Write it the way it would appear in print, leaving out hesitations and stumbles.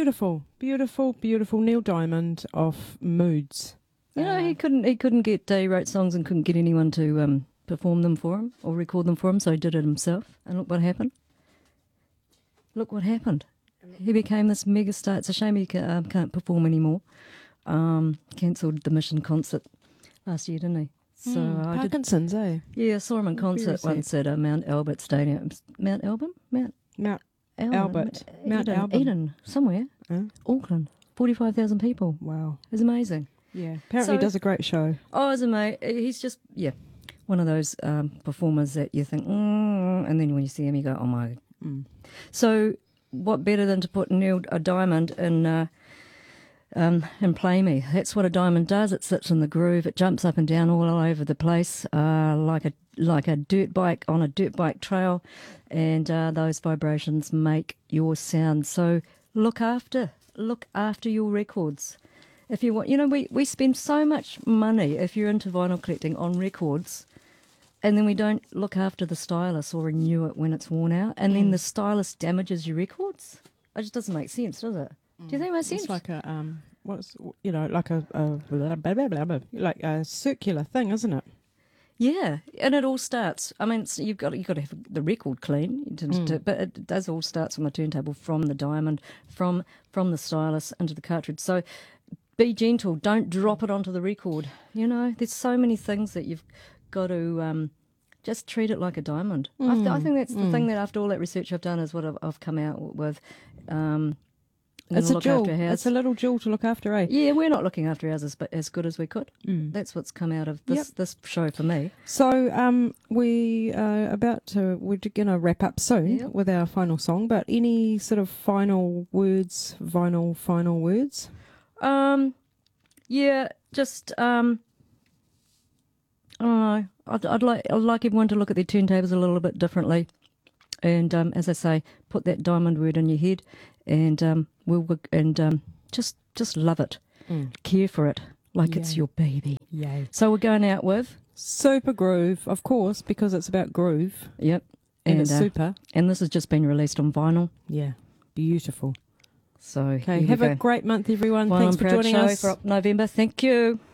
Beautiful, beautiful, beautiful Neil Diamond of Moods. You know, he couldn't get, he wrote songs and couldn't get anyone to perform them for him or record them for him, so he did it himself. And look what happened. Look what happened. He became this mega star. It's a shame he can't perform anymore. Cancelled the Mission concert last year, didn't he? So Parkinson's, eh? Yeah, I saw him in concert once at Mount Albert Stadium. Mount Albert? Mount Albert. Mount Albert. Eden, somewhere. Auckland. 45,000 people. Wow. It was amazing. Yeah, apparently he does a great show. Oh, it's amazing. He's just, one of those performers that you think, and then when you see him, you go, oh my. So what better than to put Neil a diamond in and Play Me? That's what a diamond does. It sits in the groove. It jumps up and down all over the place like a dirt bike on a dirt bike trail, and those vibrations make your sound. So look after your records. If you want, we spend so much money, if you're into vinyl collecting, on records, and then we don't look after the stylus or renew it when it's worn out, and then the stylus damages your records. It just doesn't make sense, does it? Do you think it makes sense? It's like a like a circular thing, isn't it? Yeah, and it all starts. I mean, you've got to have the record clean, but it does all starts from the turntable, from the diamond, from the stylus into the cartridge. So be gentle. Don't drop it onto the record. There's so many things that you've got to just treat it like a diamond. I think that's the thing that after all that research I've done is what I've come out with. It's a jewel. It's a little jewel to look after, eh? Yeah, we're not looking after ours as good as we could. That's what's come out of this show for me. So we're going to wrap up soon with our final song, but any sort of final words, final words? Just I don't know. I'd like everyone to look at their turntables a little bit differently, and as I say, put that diamond word in your head, and just love it, care for it like it's your baby. Yay! So we're going out with Super Groove, of course, because it's about groove. Yep, and it's super. And this has just been released on vinyl. Yeah, beautiful. So okay, have a great month, everyone. Vinyl Thanks for joining us for November. Thank you.